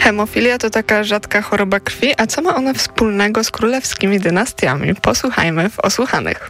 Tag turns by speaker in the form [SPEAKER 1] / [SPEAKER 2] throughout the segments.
[SPEAKER 1] Hemofilia to taka rzadka choroba krwi, a co ma ona wspólnego z królewskimi dynastiami? Posłuchajmy w Osłuchanych.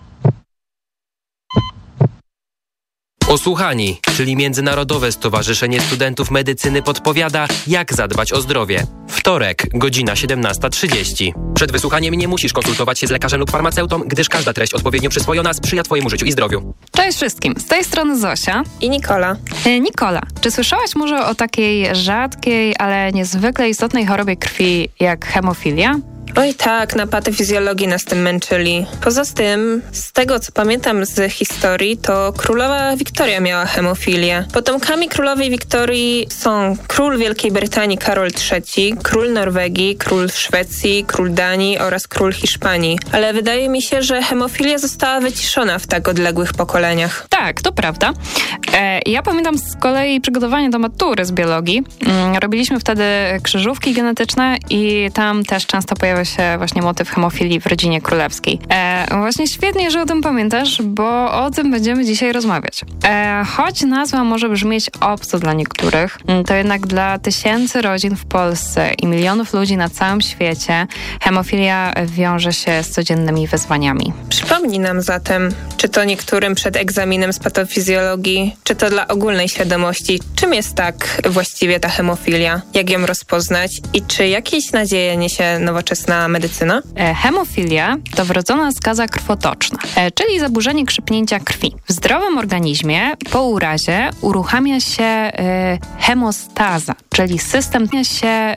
[SPEAKER 2] Osłuchani, czyli Międzynarodowe Stowarzyszenie Studentów Medycyny podpowiada, jak zadbać o zdrowie. Wtorek, godzina 17:30. Przed wysłuchaniem nie musisz konsultować się z lekarzem lub farmaceutą, gdyż każda treść odpowiednio przyswojona sprzyja Twojemu życiu i zdrowiu.
[SPEAKER 3] Cześć wszystkim, z tej strony Zosia
[SPEAKER 4] i Nikola.
[SPEAKER 3] Nikola, czy słyszałaś może o takiej rzadkiej, ale niezwykle istotnej chorobie krwi jak hemofilia?
[SPEAKER 4] Oj tak, na patofizjologii nas tym męczyli. Poza tym, z tego co pamiętam z historii, to królowa Wiktoria miała hemofilię. Potomkami królowej Wiktorii są król Wielkiej Brytanii Karol III, król Norwegii, król Szwecji, król Danii oraz król Hiszpanii. Ale wydaje mi się, że hemofilia została wyciszona w tak odległych pokoleniach.
[SPEAKER 3] Tak, to prawda. Ja pamiętam z kolei przygotowanie do matury z biologii. Robiliśmy wtedy krzyżówki genetyczne i tam też często pojawia się właśnie motyw hemofilii w rodzinie królewskiej. Właśnie świetnie, że o tym pamiętasz, bo o tym będziemy dzisiaj rozmawiać. Choć nazwa może brzmieć obco dla niektórych, to jednak dla tysięcy rodzin w Polsce i milionów ludzi na całym świecie hemofilia wiąże się z codziennymi wyzwaniami.
[SPEAKER 4] Przypomnij nam zatem, czy to niektórym przed egzaminem z patofizjologii, czy to dla ogólnej świadomości, czym jest tak właściwie ta hemofilia, jak ją rozpoznać i czy jakieś nadzieje niesie nowoczesna medycyna?
[SPEAKER 3] Hemofilia to wrodzona skaza krwotoczna, czyli zaburzenie krzepnięcia krwi. W zdrowym organizmie po urazie uruchamia się hemostaza, czyli system się